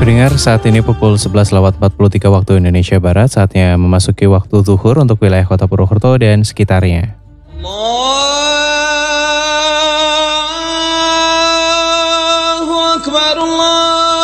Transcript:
Pendengar, saat ini pukul 11.43 waktu Indonesia Barat, saatnya memasuki waktu zuhur untuk wilayah Kota Purwokerto dan sekitarnya. Allahu Akbar, Allah.